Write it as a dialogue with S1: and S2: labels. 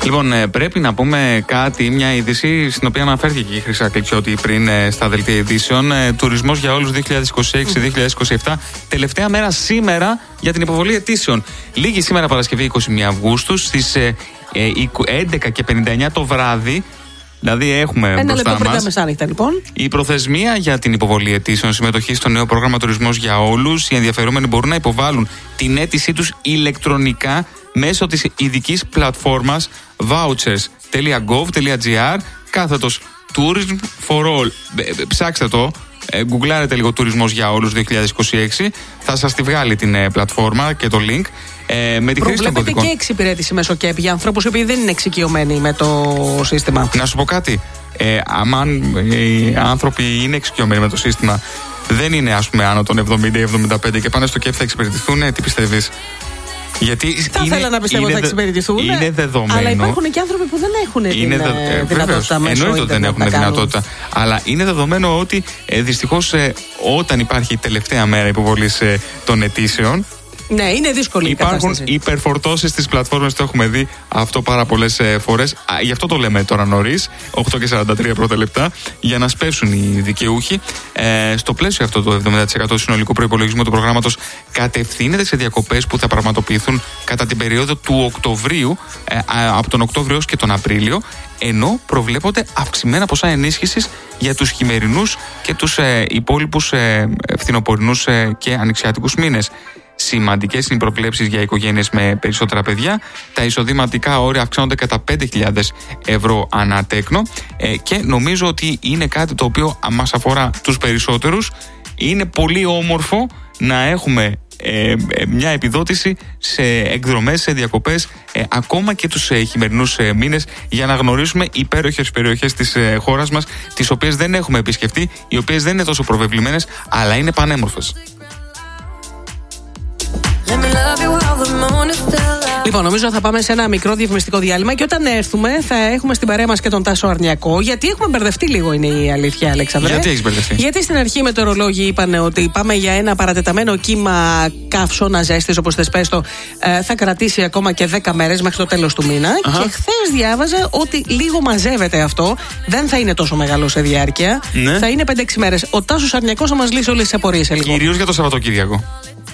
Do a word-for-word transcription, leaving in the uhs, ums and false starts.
S1: Λοιπόν, πρέπει να πούμε κάτι, μια είδηση στην οποία αναφέρθηκε η Χρυσά Κλειτσιώτη πριν στα δελτία ειδήσεων. Τουρισμός για όλους δύο χιλιάδες είκοσι έξι δύο χιλιάδες είκοσι επτά. Τελευταία μέρα σήμερα για την υποβολή αιτήσεων. Λίγη σήμερα Παρασκευή είκοσι μία Αυγούστου στις έντεκα και πενήντα εννιά το βράδυ. Δηλαδή έχουμε
S2: Ένα
S1: μπροστά
S2: λεπτό πριν
S1: μας
S2: τα μεσάνυχτα, λοιπόν.
S1: η προθεσμία για την υποβολή αιτήσεων συμμετοχή στο νέο πρόγραμμα Τουρισμός για όλους. Οι ενδιαφερόμενοι μπορούν να υποβάλουν την αίτησή τους ηλεκτρονικά μέσω της ειδικής πλατφόρμας vouchers τελεία gov τελεία gr κάθετος tourism for all. Ψάξτε το. Γκουγκλάρετε λίγο Τουρισμός για όλους δύο χιλιάδες είκοσι έξι. Θα σας τη βγάλει την ε, πλατφόρμα και το link. Ε, με τη χρήση των κωδικών.
S2: Προβλέπετε και εξυπηρέτηση μέσω ΚΕΠ για ανθρώπους που δεν είναι εξοικειωμένοι με το σύστημα.
S1: Να σου πω κάτι. Ε, αν οι άνθρωποι είναι εξοικειωμένοι με το σύστημα, δεν είναι ας πούμε άνω των εβδομήντα ή εβδομήντα πέντε και πάνε στο ΚΕΠ, θα εξυπηρετηθούν, τι πιστεύεις? Γιατί
S2: θα ήθελα να πιστεύω ότι θα εξυπηρετηθούν.
S1: Είναι δεδομένο.
S2: Αλλά υπάρχουν και άνθρωποι που δεν έχουν την
S1: είναι δε,
S2: ε, δυνατότητα μέσω
S1: εννοείται ότι δεν έχουν δυνατότητα. Αλλά είναι δεδομένο ότι ε, δυστυχώς ε, όταν υπάρχει η τελευταία μέρα υποβολής ε, των αιτήσεων,
S2: ναι, είναι δύσκολη η
S1: υπάρχουν
S2: κατάσταση.
S1: υπερφορτώσεις στις πλατφόρμες, το έχουμε δει αυτό πάρα πολλές ε, φορές. Α, γι' αυτό το λέμε τώρα νωρίς, οκτώ και σαράντα τρία πρώτα λεπτά, για να σπεύσουν οι δικαιούχοι. Ε, στο πλαίσιο αυτό το εβδομήντα τοις εκατό του συνολικού προϋπολογισμού του προγράμματος κατευθύνεται σε διακοπές που θα πραγματοποιηθούν κατά την περίοδο του Οκτωβρίου, ε, από τον Οκτώβριο έως και τον Απρίλιο, ενώ προβλέπονται αυξημένα ποσά ενίσχυσης για τους χειμερινούς και τους ε, υπόλοιπους ε, φθινοπορεινούς ε, και ανοιξιάτικους μήνες. Σημαντικές είναι οι προβλέψεις για οικογένειες με περισσότερα παιδιά. Τα εισοδηματικά όρια αυξάνονται κατά πέντε χιλιάδες ευρώ ανά τέκνο ε, και νομίζω ότι είναι κάτι το οποίο μας αφορά τους περισσότερους. Είναι πολύ όμορφο να έχουμε ε, ε, μια επιδότηση σε εκδρομές, σε διακοπές, ε, ακόμα και τους ε, χειμερινούς ε, μήνες, για να γνωρίσουμε υπέροχες περιοχές της ε, χώρας μας, τις οποίες δεν έχουμε επισκεφτεί, οι οποίες δεν είναι τόσο προβεβλημένες, αλλά είναι πανέμορφες.
S2: Λοιπόν, νομίζω θα πάμε σε ένα μικρό διαφημιστικό διάλειμμα και όταν έρθουμε θα έχουμε στην παρέα μας και τον Τάσο Αρνιακό. Γιατί έχουμε μπερδευτεί λίγο, είναι η αλήθεια, Αλέξανδρε.
S1: Γιατί έχεις μπερδευτεί?
S2: Γιατί στην αρχή οι μετεωρολόγοι είπαν ότι πάμε για ένα παρατεταμένο κύμα καύσωνα ζέστης, όπως θες πες το, ε, θα κρατήσει ακόμα και δέκα μέρες μέχρι το τέλος του μήνα. Uh-huh. Και χθες διάβαζα ότι λίγο μαζεύεται αυτό. Δεν θα είναι τόσο μεγάλο σε διάρκεια. Ναι. Θα είναι πέντε έξι μέρες. Ο Τάσος Αρνιακός θα μας λύσει όλες τις απορίες σε λίγο.
S1: Κυρίως για το Σαββατοκύριακο.